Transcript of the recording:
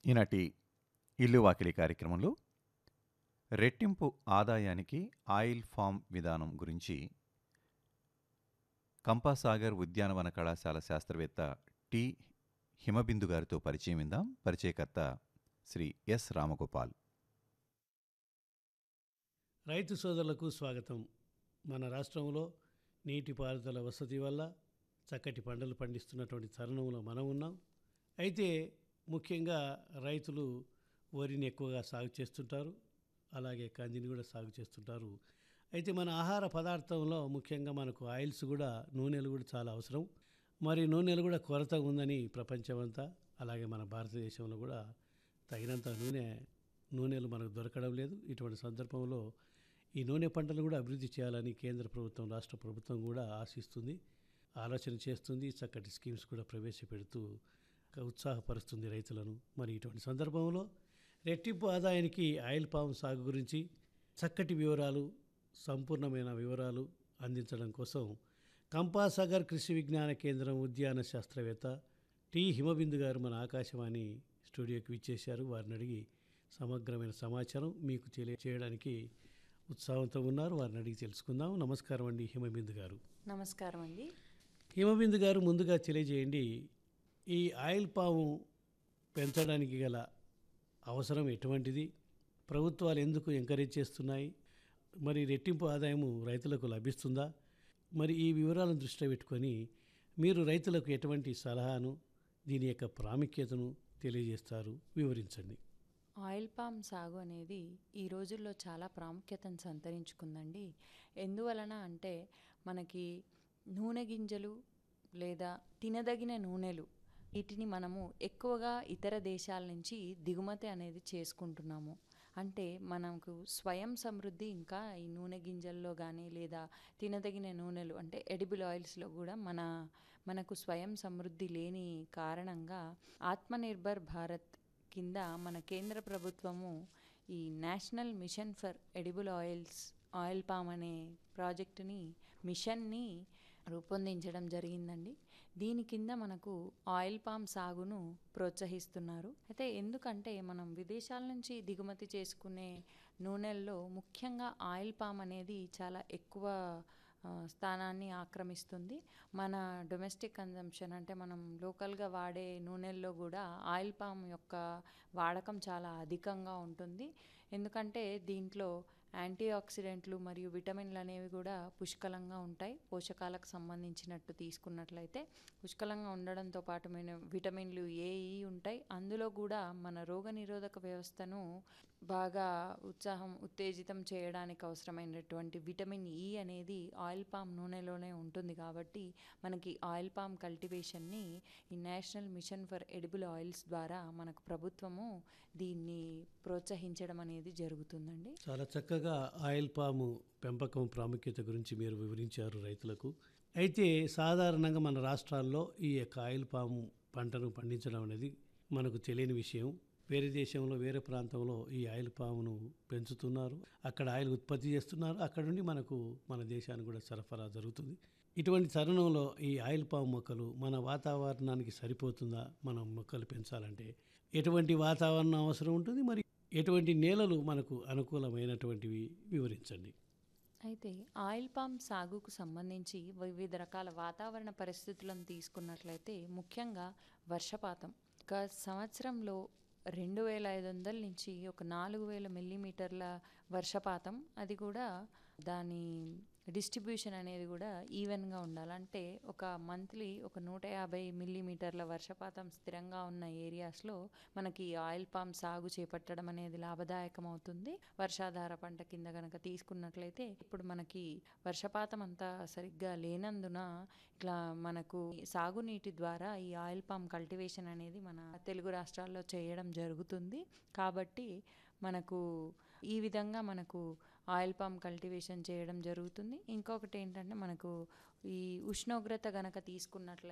ఈనాటి ఇల్లు వాకిలి కార్యక్రమంలో రెట్టింపు ఆదాయానికి ఆయిల్ ఫామ్ విధానం గురించి కంపాసాగర్ ఉద్యానవన కళాశాల శాస్త్రవేత్త టి హిమబిందు గారితో పరిచయం విందాం. పరిచయకర్త శ్రీ ఎస్ రామగోపాల్. రైతు సోదరులకు స్వాగతం. మన రాష్ట్రంలో నీటిపారుదల వసతి వల్ల చక్కటి పంటలు పండిస్తున్నటువంటి తరుణంలో మనం ఉన్నాం. అయితే ముఖ్యంగా రైతులు వరిని ఎక్కువగా సాగు చేస్తుంటారు, అలాగే కందిని కూడా సాగు చేస్తుంటారు. అయితే మన ఆహార పదార్థంలో ముఖ్యంగా మనకు ఆయిల్స్ కూడా, నూనెలు కూడా చాలా అవసరం. మరి నూనెలు కూడా కొరత ఉందని ప్రపంచమంతా, అలాగే మన భారతదేశంలో కూడా తగినంత నూనెలు మనకు దొరకడం లేదు. ఇటువంటి సందర్భంలో ఈ నూనె పంటలు కూడా అభివృద్ధి చేయాలని కేంద్ర ప్రభుత్వం, రాష్ట్ర ప్రభుత్వం కూడా ఆశిస్తుంది, ఆలోచన చేస్తుంది. చక్కటి స్కీమ్స్ కూడా ప్రవేశపెడుతూ ఉత్సాహపరుస్తుంది రైతులను. మరి ఇటువంటి సందర్భంలో రెట్టింపు ఆదాయానికి ఆయిల్ పామ్ సాగు గురించి చక్కటి వివరాలు, సంపూర్ణమైన వివరాలు అందించడం కోసం కంపాసాగర్ కృషి విజ్ఞాన కేంద్రం ఉద్యాన శాస్త్రవేత్త టి హిమబిందు గారు మన ఆకాశవాణి స్టూడియోకి విచ్చేశారు. వారిని అడిగి సమగ్రమైన సమాచారం మీకు తెలియచేయడానికి ఉత్సాహంతో ఉన్నారు. వారిని అడిగి తెలుసుకుందాం. నమస్కారం అండి హిమబిందు గారు. నమస్కారం అండి. హిమబిందు గారు, ముందుగా తెలియజేయండి, ఈ ఆయిల్ పాము పెంచడానికి గల అవసరం ఎటువంటిది? ప్రభుత్వాలు ఎందుకు ఎంకరేజ్ చేస్తున్నాయి? మరి రెట్టింపు ఆదాయము రైతులకు లభిస్తుందా? మరి ఈ వివరాలను దృష్టిలో పెట్టుకొని మీరు రైతులకు ఎటువంటి సలహాను, దీని యొక్క ప్రాముఖ్యతను తెలియజేస్తారు? వివరించండి. ఆయిల్ పామ్ సాగు అనేది ఈ రోజుల్లో చాలా ప్రాముఖ్యతను సంతరించుకుందండి. ఎందువలన అంటే మనకి నూనె గింజలు లేదా తినదగిన నూనెలు, వీటిని మనము ఎక్కువగా ఇతర దేశాల నుంచి దిగుమతి అనేది చేసుకుంటున్నాము. అంటే మనకు స్వయం సమృద్ధి ఇంకా ఈ నూనె గింజల్లో కానీ లేదా తినదగిన నూనెలు అంటే ఎడిబుల్ ఆయిల్స్లో కూడా మనకు స్వయం సమృద్ధి లేని కారణంగా ఆత్మనిర్భర్ భారత్ కింద మన కేంద్ర ప్రభుత్వము ఈ national mission for edible oil palm అనే మిషన్ని రూపొందించడం జరిగిందండి. దీని కింద మనకు ఆయిల్ పామ్ సాగును ప్రోత్సహిస్తున్నారు. అయితే ఎందుకంటే మనం విదేశాల నుంచి దిగుమతి చేసుకునే నూనెల్లో ముఖ్యంగా ఆయిల్ పామ్ అనేది చాలా ఎక్కువ స్థానాన్ని ఆక్రమిస్తుంది. మన డొమెస్టిక్ కన్జంప్షన్ అంటే మనం లోకల్గా వాడే నూనెల్లో కూడా ఆయిల్ పామ్ యొక్క వాడకం చాలా అధికంగా ఉంటుంది. ఎందుకంటే దీంట్లో యాంటీ ఆక్సిడెంట్లు మరియు విటమిన్లు అనేవి కూడా పుష్కలంగా ఉంటాయి. పోషకాలకు సంబంధించినట్టు తీసుకున్నట్లయితే పుష్కలంగా ఉండడంతో పాటు విటమిన్లు ఏ ఉంటాయి. అందులో కూడా మన రోగనిరోధక వ్యవస్థను బాగా ఉత్తేజితం చేయడానికి అవసరమైనటువంటి విటమిన్ ఈ అనేది ఆయిల్ పామ్ నూనెలోనే ఉంటుంది. కాబట్టి మనకి ఆయిల్ పామ్ కల్టివేషన్ని ఈ national mission for edible oils ద్వారా మనకు ప్రభుత్వము దీన్ని ప్రోత్సహించడం అనేది జరుగుతుందండి. చాలా చక్కగా ఆయిల్ పాము పెంపకం ప్రాముఖ్యత గురించి మీరు వివరించారు రైతులకు. అయితే సాధారణంగా మన రాష్ట్రాల్లో ఈ యొక్క ఆయిల్ పాము పంటను పండించడం అనేది మనకు తెలియని విషయం. వేరే దేశంలో, వేరే ప్రాంతంలో ఈ ఆయిల్ పామును పెంచుతున్నారు, అక్కడ ఆయిల్ ఉత్పత్తి చేస్తున్నారు, అక్కడ నుండి మన దేశానికి కూడా సరఫరా జరుగుతుంది. ఇటువంటి తరుణంలో ఈ ఆయిల్ పాము మొక్కలు మన వాతావరణానికి సరిపోతుందా? మనం మొక్కలు పెంచాలంటే ఎటువంటి వాతావరణం అవసరం ఉంటుంది? మరి ఎటువంటి నేలలు మనకు అనుకూలమైనటువంటివి? వివరించండి. అయితే ఆయిల్ పామ్ సాగుకు సంబంధించి వివిధ రకాల వాతావరణ పరిస్థితులను తీసుకున్నట్లయితే ముఖ్యంగా వర్షపాతం. ఒక సంవత్సరంలో 2500 నుంచి ఒక 4000 మిల్లీమీటర్ల వర్షపాతం, అది కూడా దాని డిస్ట్రిబ్యూషన్ అనేది కూడా ఈవెన్గా ఉండాలంటే ఒక మంత్లీ ఒక 150 మిల్లీమీటర్ల వర్షపాతం స్థిరంగా ఉన్న ఏరియాస్లో మనకి ఆయిల్ పామ్ సాగు చేపట్టడం అనేది లాభదాయకం అవుతుంది. వర్షాధార పంట కింద కనుక తీసుకున్నట్లయితే ఇప్పుడు మనకి వర్షపాతం అంతా సరిగ్గా లేనందున ఇట్లా మనకు సాగునీటి ద్వారా ఈ ఆయిల్ పామ్ కల్టివేషన్ అనేది మన తెలుగు రాష్ట్రాల్లో చేయడం జరుగుతుంది. కాబట్టి మనకు ఈ విధంగా మనకు ఆయిల్ పామ్ కల్టివేషన్ చేయడం జరుగుతుంది. ఇంకొకటి ఏంటంటే మనకు ఈ ఉష్ణోగ్రత గనక తీసుకున్నట్లయితే